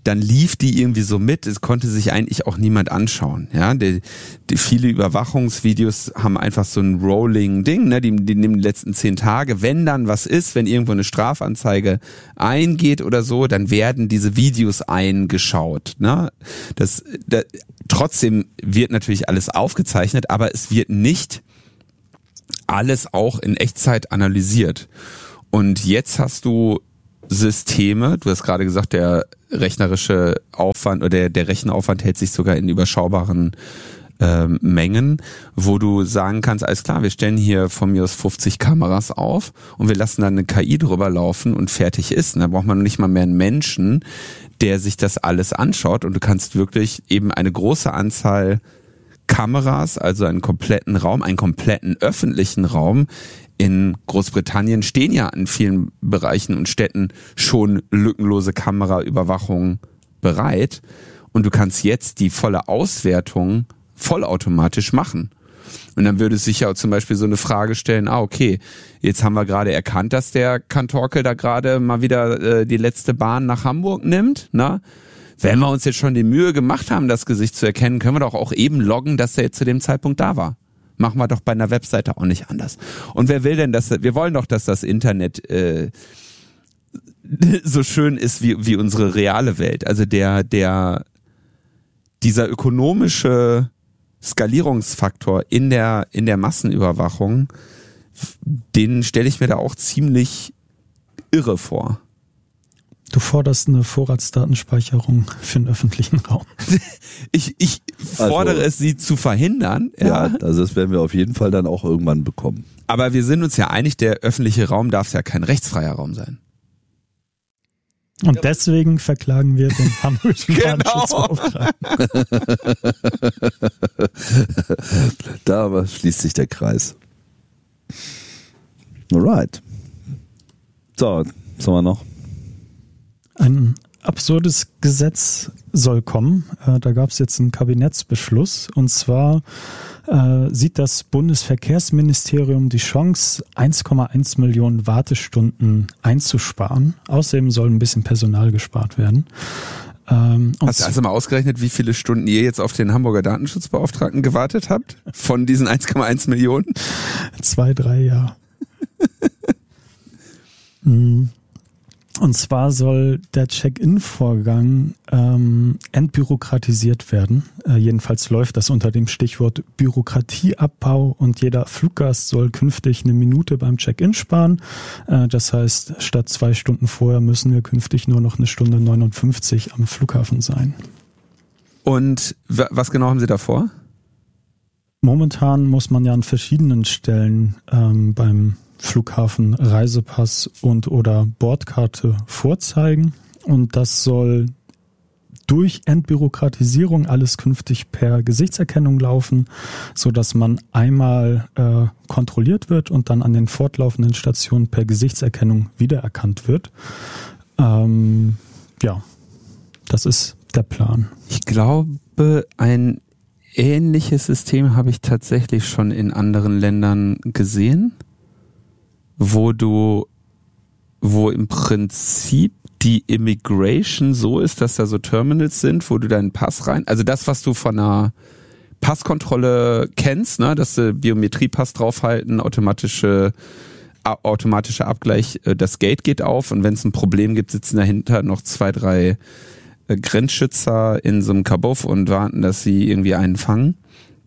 dann lief die irgendwie so mit, es konnte sich eigentlich auch niemand anschauen. Ja, die viele Überwachungsvideos haben einfach so ein Rolling-Ding, ne? Die nehmen die letzten 10 Tage, wenn dann was ist, wenn irgendwo eine Strafanzeige eingeht oder so, dann werden diese Videos eingeschaut. Ne? Trotzdem wird natürlich alles aufgezeichnet, aber es wird nicht alles auch in Echtzeit analysiert. Und jetzt hast du Systeme, du hast gerade gesagt, der rechnerische Aufwand oder der Rechenaufwand hält sich sogar in überschaubaren Mengen, wo du sagen kannst, alles klar, wir stellen hier von mir aus 50 Kameras auf und wir lassen dann eine KI drüber laufen und fertig ist. Und da braucht man nicht mal mehr einen Menschen, der sich das alles anschaut, und du kannst wirklich eben eine große Anzahl Kameras, also einen kompletten Raum, einen kompletten öffentlichen Raum. In Großbritannien stehen ja in vielen Bereichen und Städten schon lückenlose Kameraüberwachung bereit, und du kannst jetzt die volle Auswertung vollautomatisch machen. Und dann würde es sich ja zum Beispiel so eine Frage stellen, okay, jetzt haben wir gerade erkannt, dass der Kantorkel da gerade mal wieder die letzte Bahn nach Hamburg nimmt, na? Wenn wir uns jetzt schon die Mühe gemacht haben, das Gesicht zu erkennen, können wir doch auch eben loggen, dass er jetzt zu dem Zeitpunkt da war. Machen wir doch bei einer Webseite auch nicht anders. Und wer will denn wir wollen doch, dass das Internet so schön ist wie unsere reale Welt. Also dieser ökonomische Skalierungsfaktor in der Massenüberwachung, den stelle ich mir da auch ziemlich irre vor. Du forderst eine Vorratsdatenspeicherung für den öffentlichen Raum. Ich fordere es, sie zu verhindern. Ja, also das werden wir auf jeden Fall dann auch irgendwann bekommen. Aber wir sind uns ja einig, der öffentliche Raum darf ja kein rechtsfreier Raum sein. Und deswegen verklagen wir den hamburgischen Datenschutzbeauftragten. Da aber schließt sich der Kreis. Alright. So, was haben wir noch? Ein absurdes Gesetz soll kommen. Da gab es jetzt einen Kabinettsbeschluss. Und zwar sieht das Bundesverkehrsministerium die Chance, 1,1 Millionen Wartestunden einzusparen. Außerdem soll ein bisschen Personal gespart werden. Hast du also mal ausgerechnet, wie viele Stunden ihr jetzt auf den Hamburger Datenschutzbeauftragten gewartet habt? Von diesen 1,1 Millionen? 2-3 Jahre. Und zwar soll der Check-in-Vorgang entbürokratisiert werden. Jedenfalls läuft das unter dem Stichwort Bürokratieabbau, und jeder Fluggast soll künftig 1 Minute beim Check-in sparen. Das heißt, statt 2 Stunden vorher müssen wir künftig nur noch 1 Stunde 59 am Flughafen sein. Und was genau haben Sie da vor? Momentan muss man ja an verschiedenen Stellen beim Flughafen Reisepass und oder Bordkarte vorzeigen, und das soll durch Entbürokratisierung alles künftig per Gesichtserkennung laufen, so dass man einmal kontrolliert wird und dann an den fortlaufenden Stationen per Gesichtserkennung wiedererkannt wird. Ja, das ist der Plan. Ich glaube, ein ähnliches System habe ich tatsächlich schon in anderen Ländern gesehen, wo im Prinzip die Immigration so ist, dass da so Terminals sind, wo du deinen Pass also das, was du von einer Passkontrolle kennst, ne, dass du Biometriepass draufhalten, automatischer Abgleich, das Gate geht auf, und wenn es ein Problem gibt, sitzen dahinter noch 2, 3 Grenzschützer in so einem Kabuff und warten, dass sie irgendwie einen fangen.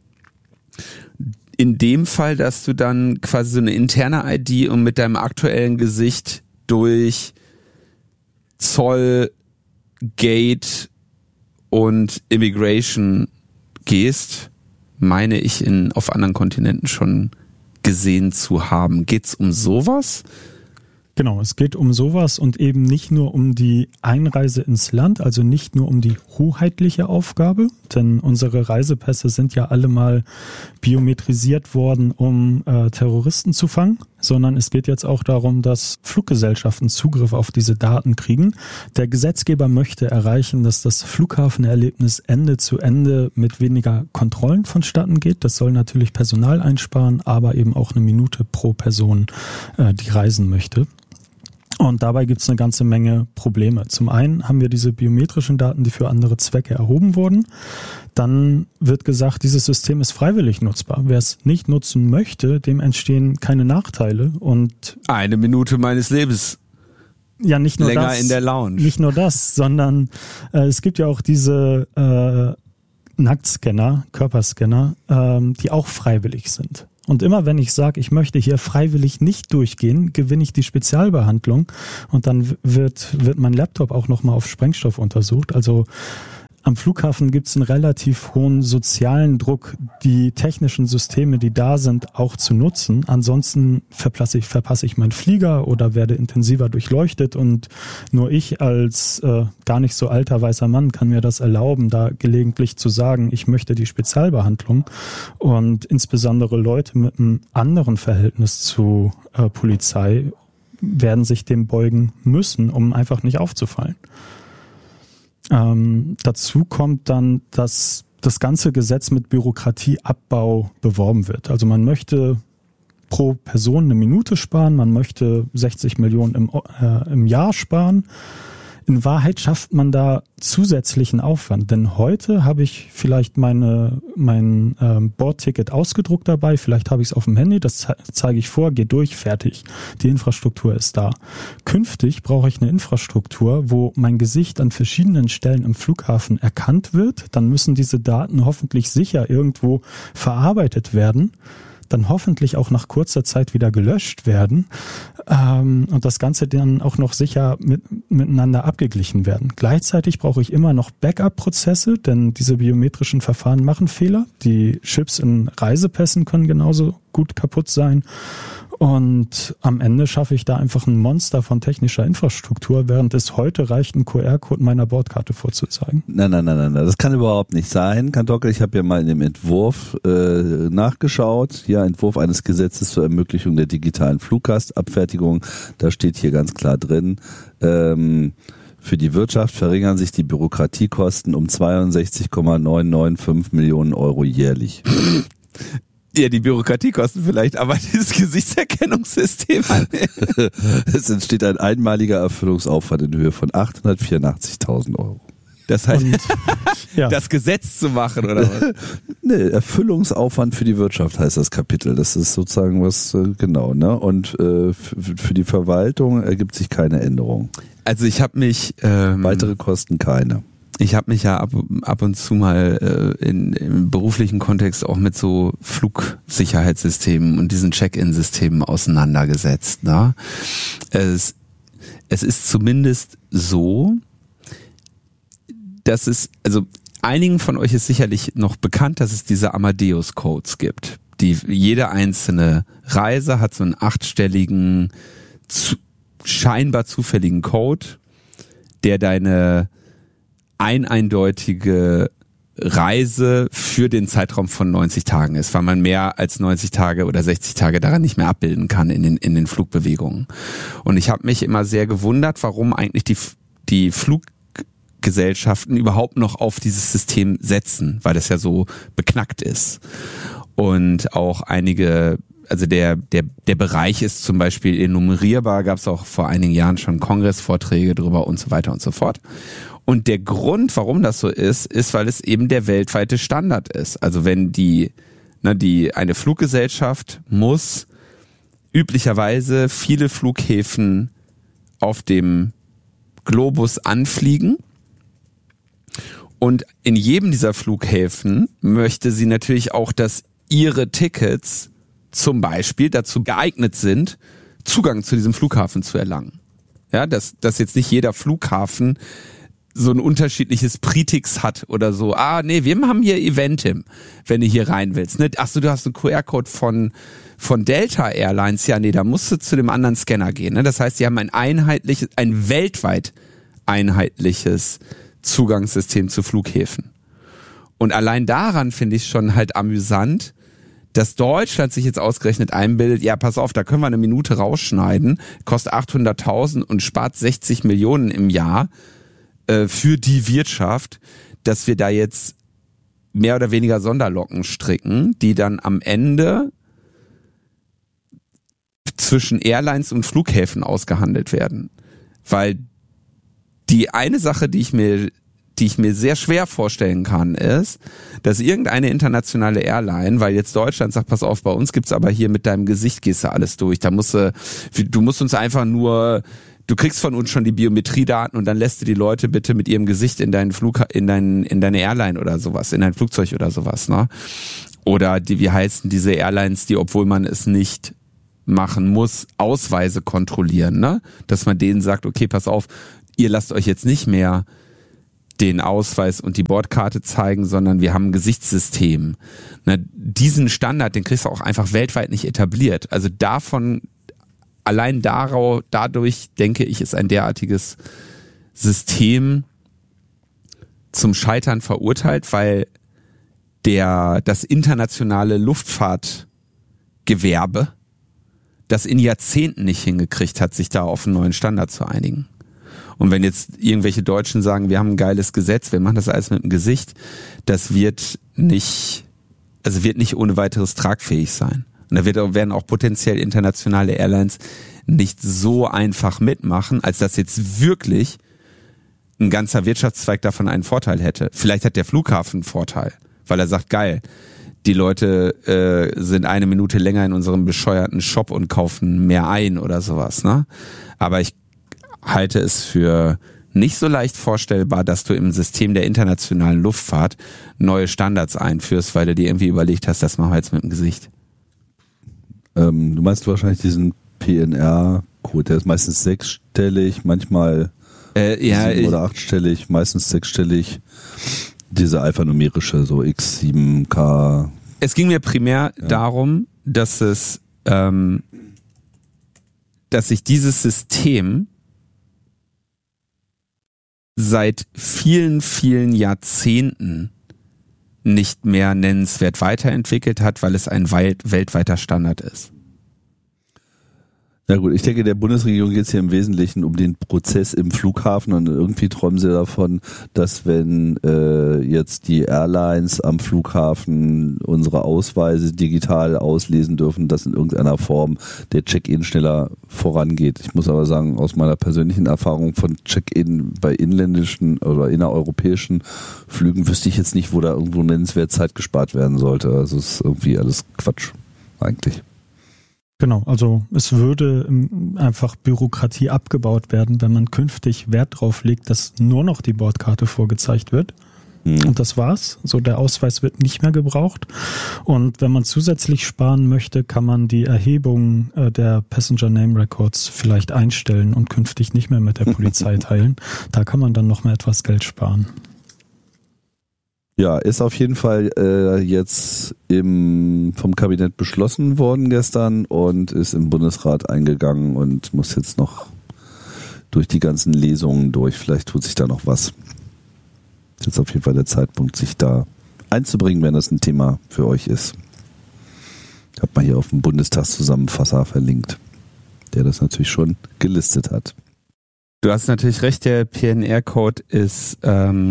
In dem Fall, dass du dann quasi so eine interne ID und mit deinem aktuellen Gesicht durch Zoll, Gate und Immigration gehst, meine ich auf anderen Kontinenten schon gesehen zu haben. Geht's um sowas? Genau, es geht um sowas und eben nicht nur um die Einreise ins Land, also nicht nur um die hoheitliche Aufgabe, denn unsere Reisepässe sind ja alle mal biometrisiert worden, um Terroristen zu fangen, sondern es geht jetzt auch darum, dass Fluggesellschaften Zugriff auf diese Daten kriegen. Der Gesetzgeber möchte erreichen, dass das Flughafenerlebnis Ende zu Ende mit weniger Kontrollen vonstatten geht. Das soll natürlich Personal einsparen, aber eben auch 1 Minute pro Person, die reisen möchte. Und dabei gibt es eine ganze Menge Probleme. Zum einen haben wir diese biometrischen Daten, die für andere Zwecke erhoben wurden. Dann wird gesagt, dieses System ist freiwillig nutzbar. Wer es nicht nutzen möchte, dem entstehen keine Nachteile. Und 1 Minute meines Lebens. Ja, nicht nur länger das, in der Lounge. Nicht nur das, sondern es gibt ja auch diese Nacktscanner, Körperscanner, die auch freiwillig sind. Und immer wenn ich sage, ich möchte hier freiwillig nicht durchgehen, gewinne ich die Spezialbehandlung und dann wird mein Laptop auch nochmal auf Sprengstoff untersucht. Also am Flughafen gibt es einen relativ hohen sozialen Druck, die technischen Systeme, die da sind, auch zu nutzen. Ansonsten verpasse ich meinen Flieger oder werde intensiver durchleuchtet und nur ich als gar nicht so alter weißer Mann kann mir das erlauben, da gelegentlich zu sagen, ich möchte die Spezialbehandlung. Und insbesondere Leute mit einem anderen Verhältnis zu Polizei werden sich dem beugen müssen, um einfach nicht aufzufallen. Dazu kommt dann, dass das ganze Gesetz mit Bürokratieabbau beworben wird. Also man möchte pro Person 1 Minute sparen, man möchte 60 Millionen im Jahr sparen. In Wahrheit schafft man da zusätzlichen Aufwand, denn heute habe ich vielleicht mein Bordticket ausgedruckt dabei, vielleicht habe ich es auf dem Handy, das zeige ich vor, gehe durch, fertig. Die Infrastruktur ist da. Künftig brauche ich eine Infrastruktur, wo mein Gesicht an verschiedenen Stellen im Flughafen erkannt wird. Dann müssen diese Daten hoffentlich sicher irgendwo verarbeitet werden, dann hoffentlich auch nach kurzer Zeit wieder gelöscht werden und das Ganze dann auch noch sicher miteinander abgeglichen werden. Gleichzeitig brauche ich immer noch Backup-Prozesse, denn diese biometrischen Verfahren machen Fehler. Die Chips in Reisepässen können genauso gut kaputt sein. Und am Ende schaffe ich da einfach ein Monster von technischer Infrastruktur, während es heute reicht, einen QR-Code meiner Bordkarte vorzuzeigen. Nein, das kann überhaupt nicht sein. Kantockel, ich habe ja mal in dem Entwurf nachgeschaut. Ja, Entwurf eines Gesetzes zur Ermöglichung der digitalen Fluggastabfertigung. Da steht hier ganz klar drin, für die Wirtschaft verringern sich die Bürokratiekosten um 62,995 Millionen Euro jährlich. Ja, die Bürokratiekosten vielleicht, aber dieses Gesichtserkennungssystem. Es entsteht ein einmaliger Erfüllungsaufwand in Höhe von 884.000 Euro. Das heißt, das Gesetz zu machen, oder was? Nee, Erfüllungsaufwand für die Wirtschaft heißt das Kapitel. Das ist sozusagen was, genau, ne? Und für die Verwaltung ergibt sich keine Änderung. Also ich habe mich... weitere Kosten keine. Ich habe mich ja ab und zu mal im beruflichen Kontext auch mit so Flugsicherheitssystemen und diesen Check-in-Systemen auseinandergesetzt. Ne? Es ist zumindest so, dass also einigen von euch ist sicherlich noch bekannt, dass es diese Amadeus-Codes gibt. Jede einzelne Reise hat so einen 8-stelligen, scheinbar zufälligen Code, der deine eindeutige Reise für den Zeitraum von 90 Tagen ist, weil man mehr als 90 Tage oder 60 Tage daran nicht mehr abbilden kann in den Flugbewegungen. Und ich habe mich immer sehr gewundert, warum eigentlich die Fluggesellschaften überhaupt noch auf dieses System setzen, weil das ja so beknackt ist. Und auch einige, also der Bereich ist zum Beispiel enumerierbar, gab es auch vor einigen Jahren schon Kongressvorträge drüber und so weiter und so fort. Und der Grund, warum das so ist, weil es eben der weltweite Standard ist. Also wenn eine Fluggesellschaft muss üblicherweise viele Flughäfen auf dem Globus anfliegen. Und in jedem dieser Flughäfen möchte sie natürlich auch, dass ihre Tickets zum Beispiel dazu geeignet sind, Zugang zu diesem Flughafen zu erlangen. Ja, dass jetzt nicht jeder Flughafen so ein unterschiedliches Pretix hat oder so. Nee, wir haben hier Eventim, wenn du hier rein willst. Ne? Achso, du hast einen QR-Code von Delta Airlines. Ja, nee, da musst du zu dem anderen Scanner gehen. Ne? Das heißt, sie haben ein weltweit einheitliches Zugangssystem zu Flughäfen. Und allein daran finde ich schon halt amüsant, dass Deutschland sich jetzt ausgerechnet einbildet, ja, pass auf, da können wir 1 Minute rausschneiden, kostet 800.000 und spart 60 Millionen im Jahr für die Wirtschaft, dass wir da jetzt mehr oder weniger Sonderlocken stricken, die dann am Ende zwischen Airlines und Flughäfen ausgehandelt werden. Weil die eine Sache, die ich mir sehr schwer vorstellen kann, ist, dass irgendeine internationale Airline, weil jetzt Deutschland sagt, pass auf, bei uns gibt's aber hier mit deinem Gesicht gehst du alles durch. Du musst uns einfach nur, du kriegst von uns schon die Biometriedaten und dann lässt du die Leute bitte mit ihrem Gesicht in deine Airline oder sowas, in dein Flugzeug oder sowas, ne? Oder wie heißen diese Airlines, die, obwohl man es nicht machen muss, Ausweise kontrollieren, ne? Dass man denen sagt, okay, pass auf, ihr lasst euch jetzt nicht mehr den Ausweis und die Bordkarte zeigen, sondern wir haben ein Gesichtssystem. Ne? Diesen Standard, den kriegst du auch einfach weltweit nicht etabliert. Also dadurch, denke ich, ist ein derartiges System zum Scheitern verurteilt, weil das internationale Luftfahrtgewerbe das in Jahrzehnten nicht hingekriegt hat, sich da auf einen neuen Standard zu einigen. Und wenn jetzt irgendwelche Deutschen sagen, wir haben ein geiles Gesetz, wir machen das alles mit dem Gesicht, das wird nicht ohne weiteres tragfähig sein. Und da werden auch potenziell internationale Airlines nicht so einfach mitmachen, als dass jetzt wirklich ein ganzer Wirtschaftszweig davon einen Vorteil hätte. Vielleicht hat der Flughafen einen Vorteil, weil er sagt, geil, die Leute sind eine Minute länger in unserem bescheuerten Shop und kaufen mehr ein oder sowas, ne? Aber ich halte es für nicht so leicht vorstellbar, dass du im System der internationalen Luftfahrt neue Standards einführst, weil du dir irgendwie überlegt hast, das machen wir jetzt mit dem Gesicht. Du meinst wahrscheinlich diesen PNR-Code, der ist meistens sechsstellig, manchmal 7 oder 8-stellig, meistens sechsstellig. Diese alphanumerische, so X7K. Es ging mir primär darum, dass sich dieses System seit vielen, vielen Jahrzehnten nicht mehr nennenswert weiterentwickelt hat, weil es ein weltweiter Standard ist. Na gut, ich denke, der Bundesregierung geht es hier im Wesentlichen um den Prozess im Flughafen und irgendwie träumen sie davon, dass wenn jetzt die Airlines am Flughafen unsere Ausweise digital auslesen dürfen, dass in irgendeiner Form der Check-in schneller vorangeht. Ich muss aber sagen, aus meiner persönlichen Erfahrung von Check-in bei inländischen oder innereuropäischen Flügen wüsste ich jetzt nicht, wo da irgendwo nennenswert Zeit gespart werden sollte. Also es ist irgendwie alles Quatsch eigentlich. Genau, also es würde einfach Bürokratie abgebaut werden, wenn man künftig Wert drauf legt, dass nur noch die Bordkarte vorgezeigt wird. Und das war's. So, der Ausweis wird nicht mehr gebraucht. Und wenn man zusätzlich sparen möchte, kann man die Erhebung der Passenger Name Records vielleicht einstellen und künftig nicht mehr mit der Polizei teilen. Da kann man dann noch mal etwas Geld sparen. Ja, ist auf jeden Fall jetzt vom Kabinett beschlossen worden gestern und ist im Bundesrat eingegangen und muss jetzt noch durch die ganzen Lesungen durch. Vielleicht tut sich da noch was. Ist jetzt auf jeden Fall der Zeitpunkt, sich da einzubringen, wenn das ein Thema für euch ist. Ich habe mal hier auf dem Bundestagszusammenfasser verlinkt, der das natürlich schon gelistet hat. Du hast natürlich recht, der PNR-Code ist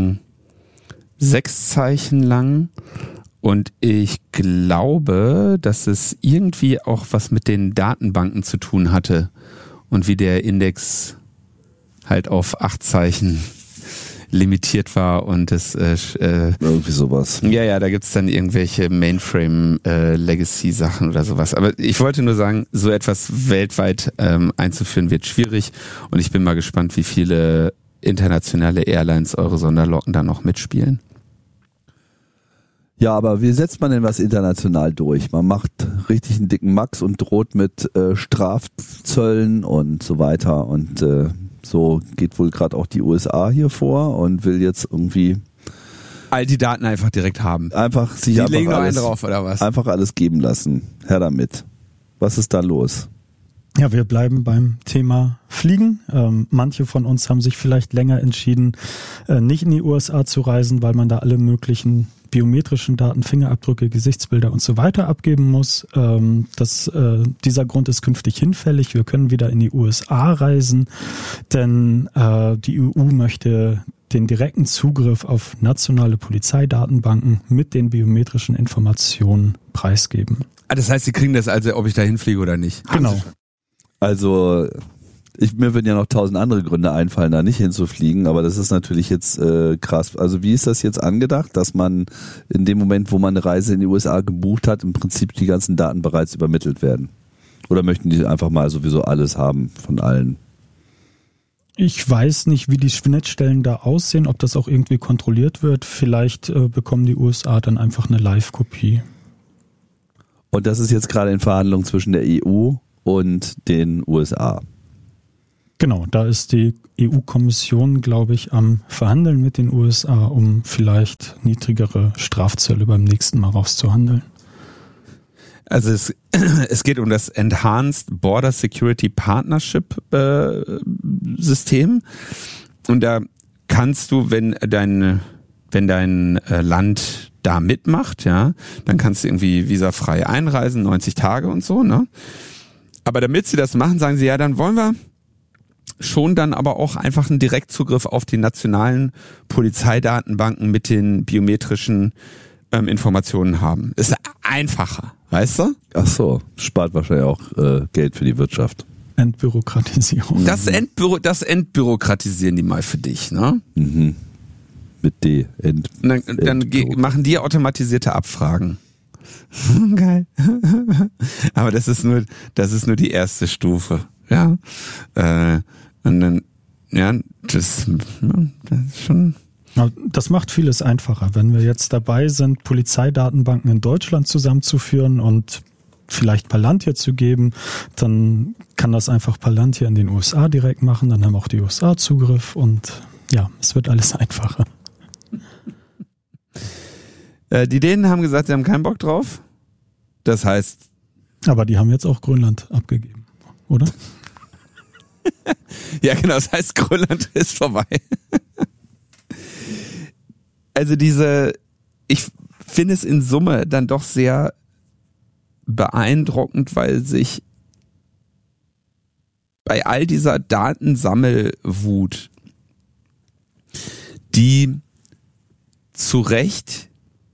6 Zeichen lang und ich glaube, dass es irgendwie auch was mit den Datenbanken zu tun hatte und wie der Index halt auf 8 Zeichen limitiert war und es irgendwie sowas. Ja, da gibt's dann irgendwelche Mainframe-Legacy-Sachen oder sowas. Aber ich wollte nur sagen, so etwas weltweit einzuführen wird schwierig und ich bin mal gespannt, wie viele internationale Airlines eure Sonderlocken da noch mitspielen. Ja, aber wie setzt man denn was international durch? Man macht richtig einen dicken Max und droht mit Strafzöllen und so weiter. Und so geht wohl gerade auch die USA hier vor und will jetzt irgendwie all die Daten einfach direkt haben. Einfach sich die einfach legen noch alles, einen drauf, oder was? Einfach alles geben lassen. Her damit. Was ist da los? Ja, wir bleiben beim Thema Fliegen. Manche von uns haben sich vielleicht länger entschieden, nicht in die USA zu reisen, weil man da alle möglichen biometrischen Daten, Fingerabdrücke, Gesichtsbilder und so weiter abgeben muss. Dieser Grund ist künftig hinfällig. Wir können wieder in die USA reisen, denn die EU möchte den direkten Zugriff auf nationale Polizeidatenbanken mit den biometrischen Informationen preisgeben. Das heißt, Sie kriegen das also, ob ich da hinfliege oder nicht? Genau. Also mir würden ja noch 1000 andere Gründe einfallen, da nicht hinzufliegen, aber das ist natürlich jetzt krass. Also wie ist das jetzt angedacht, dass man in dem Moment, wo man eine Reise in die USA gebucht hat, im Prinzip die ganzen Daten bereits übermittelt werden? Oder möchten die einfach mal sowieso alles haben von allen? Ich weiß nicht, wie die Schnittstellen da aussehen, ob das auch irgendwie kontrolliert wird. Vielleicht bekommen die USA dann einfach eine Live-Kopie. Und das ist jetzt gerade in Verhandlungen zwischen der EU und den USA. Genau, da ist die EU-Kommission, glaube ich, am Verhandeln mit den USA, um vielleicht niedrigere Strafzölle beim nächsten Mal rauszuhandeln. Also es geht um das Enhanced Border Security Partnership System, und da kannst du, wenn dein Land da mitmacht, ja, dann kannst du irgendwie visafrei einreisen, 90 Tage und so, ne? Aber damit sie das machen, sagen sie, ja, dann wollen wir schon dann aber auch einfach einen Direktzugriff auf die nationalen Polizeidatenbanken mit den biometrischen Informationen haben. Ist einfacher, weißt du? Ach so, spart wahrscheinlich auch Geld für die Wirtschaft. Entbürokratisierung. Das entbürokratisieren die mal für dich, ne? Mhm. Mit D. Dann machen die automatisierte Abfragen. Geil. Aber das ist nur die erste Stufe, ja. Und dann, ja, das ist schon. Das macht vieles einfacher. Wenn wir jetzt dabei sind, Polizeidatenbanken in Deutschland zusammenzuführen und vielleicht Palantir zu geben, dann kann das einfach Palantir in den USA direkt machen, dann haben auch die USA Zugriff und ja, es wird alles einfacher. Die Dänen haben gesagt, sie haben keinen Bock drauf. Das heißt... Aber die haben jetzt auch Grönland abgegeben, oder? Ja, genau, das heißt, Grönland ist vorbei. Also ich finde es in Summe dann doch sehr beeindruckend, weil sich bei all dieser Datensammelwut, die zu Recht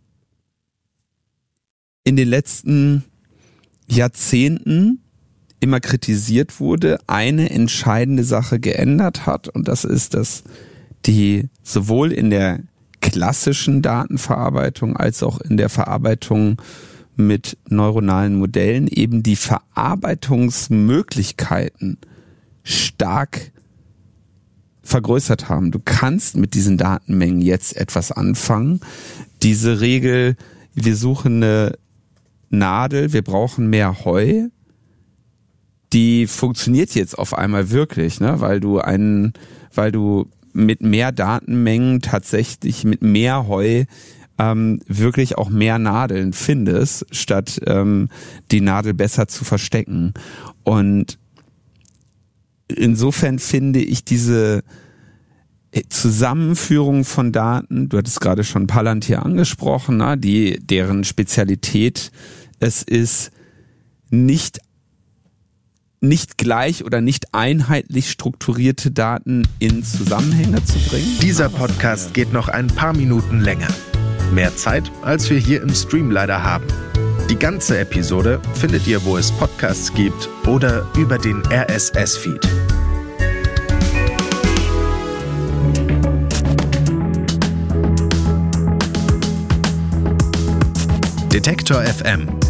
in den letzten Jahrzehnten immer kritisiert wurde, eine entscheidende Sache geändert hat, und das ist, dass die sowohl in der klassischen Datenverarbeitung als auch in der Verarbeitung mit neuronalen Modellen eben die Verarbeitungsmöglichkeiten stark vergrößert haben. Du kannst mit diesen Datenmengen jetzt etwas anfangen. Diese Regel, wir suchen eine Nadel, wir brauchen mehr Heu, die funktioniert jetzt auf einmal wirklich, ne? Weil du mit mehr Datenmengen tatsächlich mit mehr Heu wirklich auch mehr Nadeln findest, statt die Nadel besser zu verstecken. Und insofern finde ich diese Zusammenführung von Daten, du hattest gerade schon Palantir angesprochen, ne, deren Spezialität es ist, nicht gleich oder nicht einheitlich strukturierte Daten in Zusammenhänge zu bringen. Dieser Podcast geht noch ein paar Minuten länger. Mehr Zeit, als wir hier im Stream leider haben. Die ganze Episode findet ihr, wo es Podcasts gibt oder über den RSS-Feed. Detektor FM.